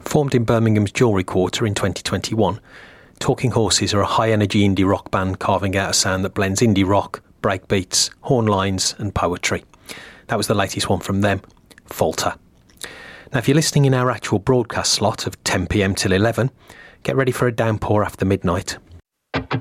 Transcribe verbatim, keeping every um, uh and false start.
Formed in Birmingham's Jewellery Quarter in twenty twenty-one, Talking Horses are a high-energy indie rock band carving out a sound that blends indie rock, breakbeats, horn lines and poetry. That was the latest one from them, Falter. Now, if you're listening in our actual broadcast slot of ten p m till eleven, get ready for a downpour after midnight.